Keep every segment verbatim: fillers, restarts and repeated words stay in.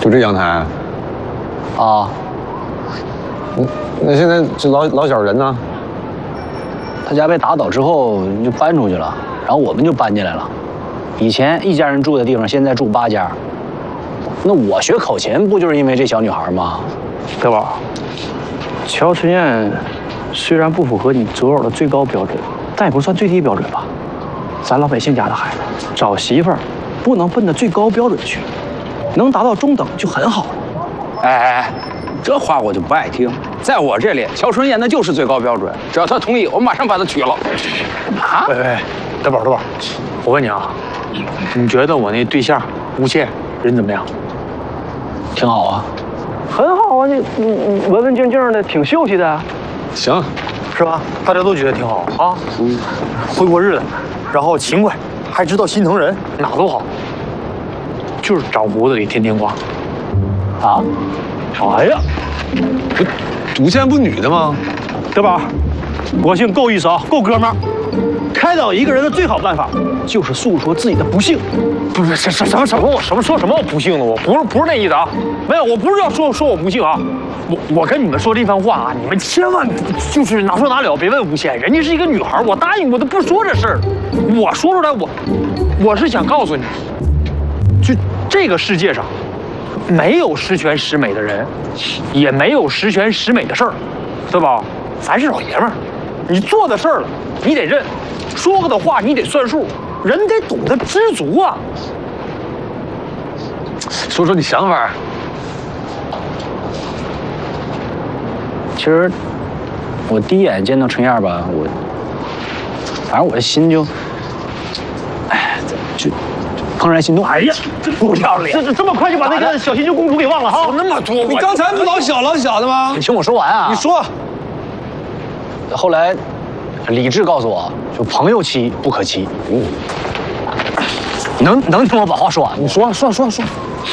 就这阳台？ 啊。 嗯，那现在这老老小人呢？ 他家被打倒之后就搬出去了，然后我们就搬进来了。以前一家人住的地方，现在住八家。那我学口琴不就是因为这小女孩吗？ 德宝，乔春燕虽然不符合你择偶的最高标准，但也不算最低标准吧？咱老百姓家的孩子找媳妇儿，不能奔着最高标准去，能达到中等就很好了。 哎哎，这话我就不爱听。在我这里，乔春燕那就是最高标准，只要她同意，我马上把她娶了。啊？ 喂喂，德宝德宝，我问你啊，你觉得我那对象吴倩人怎么样？ 挺好啊。 很好啊，你你你文文静静的，挺秀气的。 行， 是吧？大家都觉得挺好啊，嗯，会过日子，然后勤快，还知道心疼人，哪都好。就是找模子里天天挂。 啊？ 哎呀， 不，吴倩不女的吗？ 德宝，我姓够意思啊，够哥们儿。开导一个人的最好办法，就是诉说自己的不幸。不是什什什么什么我什么说什么我不幸的，我不是不是那意思啊，没有，我不是要说说我不幸啊。我我跟你们说这番话啊，你们千万就是哪说哪了，别问吴倩，人家是一个女孩，我答应我都不说这事儿。我说出来，我我是想告诉你，就这个世界上，没有十全十美的人，也没有十全十美的事儿，对吧？咱是老爷们儿，你做的事儿了，你得认；说过的话，你得算数。人得懂得知足啊。 说说你想法。 其实我第一眼见到春燕吧，我反正我的心就，哎，就怦然心动。 哎呀，这不要脸！这这么快就把那个小新旧公主给忘了哈？ 那么多， 你刚才不老小老小的吗？ 你听我说完啊！ 你说。 后来，理智告诉我，就朋友妻不可欺。嗯，能能听我把话说完？ 你说说说说。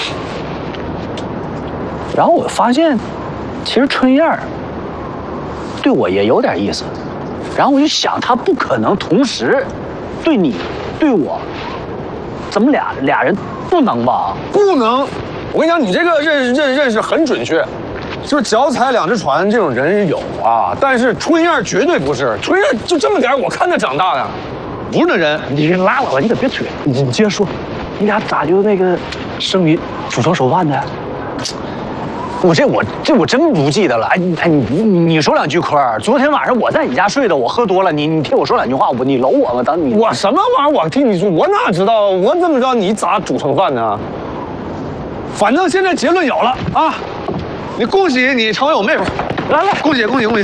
然后我发现，其实春燕对我也有点意思。然后我就想，她不可能同时对你、对我，怎么俩俩人不能吧？ 不能。我跟你讲，你这个认认认识很准确。就是脚踩两只船这种人有啊，但是春燕绝对不是。春燕就这么点，我看她长大的，不是那人。 你先拉倒吧，你可别吹。你你接着说，你俩咋就那个生米煮成熟饭的？ 我这我这我真不记得了。哎哎，你你你说两句嗑儿。昨天晚上我在你家睡的，我喝多了，你你听我说两句话，我你搂我吗？等你我什么玩意儿？我听你说，我哪知道？我怎么知道你咋煮成饭呢？反正现在结论有了啊。你恭喜你成为我妹夫，来来，恭喜恭喜恭喜！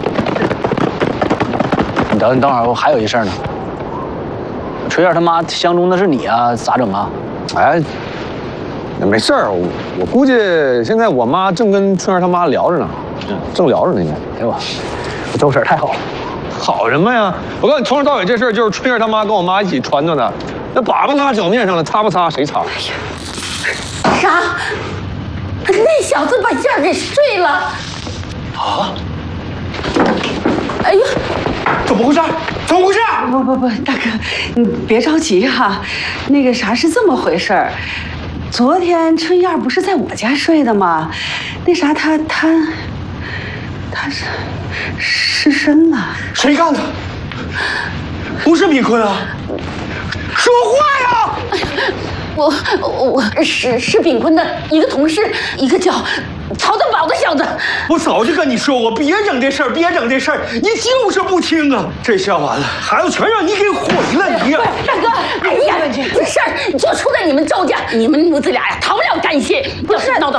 你等你等会儿，我还有一事呢。春燕他妈相中的是你啊，咋整啊？ 哎，那没事儿，我我估计现在我妈正跟春燕他妈聊着呢，正聊着呢，应该。 哎呦我，这事儿太好了。 好什么呀？我告诉你，从头到尾这事儿就是春燕他妈跟我妈一起传着的，那粑粑拉脚面上了，擦不擦谁擦？ 啥？那小子把燕儿给睡了！ 啊！ 哎呀， 怎么回事？怎么回事？ 不不不，大哥，你别着急哈。那个啥是这么回事儿，昨天春燕不是在我家睡的吗？那啥，她她她是失身了。 谁干的？不是敏坤啊！说话呀！ 我我是是炳坤的一个同事，一个叫曹德宝的小子。 我早就跟你说过，别整这事儿，别整这事儿，你就是不听啊！这下完了，孩子全让你给毁了，你呀！ 大哥，哎呀，这事儿就出在你们周家，你们母子俩呀，逃不了干系。要是闹到